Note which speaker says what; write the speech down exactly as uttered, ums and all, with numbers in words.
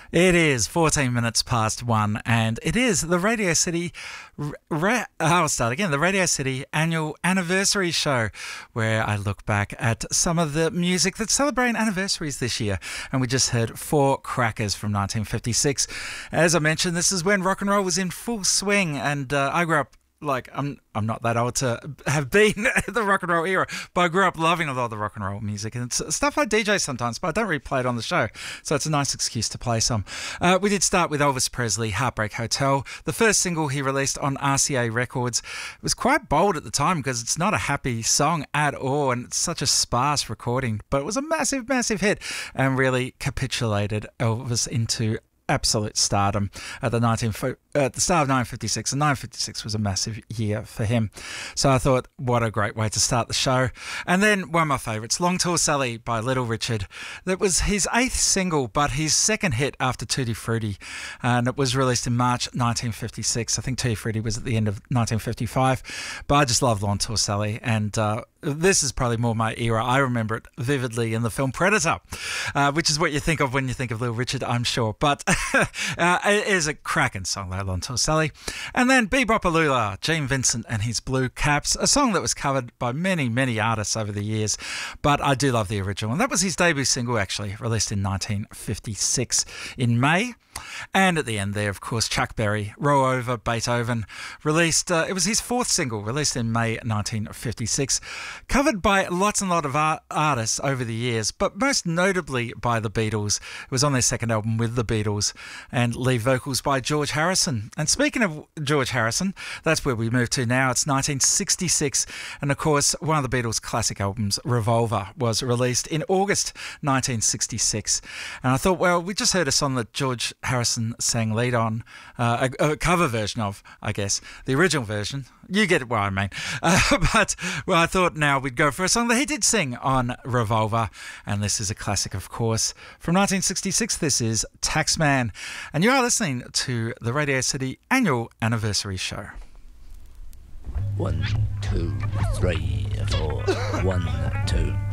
Speaker 1: It is fourteen minutes past one, and it is the Radio City. Ra- I'll start again. The Radio City annual anniversary show, where I look back at some of the music that's celebrating anniversaries this year. And we just heard Four Crackers from nineteen fifty-six. As I mentioned, this is when rock and roll was in full swing, and uh, I grew up. Like, I'm I'm not that old to have been the rock and roll era, but I grew up loving a lot of the rock and roll music. And it's stuff I D J sometimes, but I don't really play it on the show. So it's a nice excuse to play some. Uh, we did start with Elvis Presley, Heartbreak Hotel. The first single he released on R C A Records. It was quite bold at the time because it's not a happy song at all, and it's such a sparse recording. But it was a massive, massive hit and really capitulated Elvis into absolute stardom at the nineteen at the start of nineteen fifty-six, and nineteen fifty-six was a massive year for him. So I thought, what a great way to start the show. And then one of my favourites, Long Tall Sally by Little Richard. That was his eighth single, but his second hit after Tutti Frutti, and it was released in March nineteen fifty-six. I think Tutti Frutti was at the end of nineteen fifty-five, but I just love Long Tall Sally, and uh, this is probably more my era. I remember it vividly in the film Predator, uh, which is what you think of when you think of Little Richard, I'm sure. But uh, it is a cracking song, though, Long Tall Sally. And then Bebopalula, Gene Vincent and his Blue Caps, a song that was covered by many, many artists over the years. But I do love the original. And that was his debut single, actually, released in nineteen fifty-six in May. And at the end there, of course, Chuck Berry, Roll Over Beethoven, released, uh, it was his fourth single, released in May nineteen fifty-six, covered by lots and lots of art- artists over the years, but most notably by the Beatles. It was on their second album with the Beatles, and lead vocals by George Harrison. And speaking of George Harrison, that's where we move to now. It's nineteen sixty-six, and of course, one of the Beatles' classic albums, Revolver, was released in August nineteen sixty-six. And I thought, well, we just heard a song that George Harrison sang lead on, uh, a, a cover version of, I guess, the original version. You get what I mean. Uh, but, well, I thought now we'd go for a song that he did sing on Revolver, and this is a classic, of course. From nineteen sixty-six, this is Taxman, and you are listening to the Radio City annual anniversary show.
Speaker 2: One, two, three, four. One, two.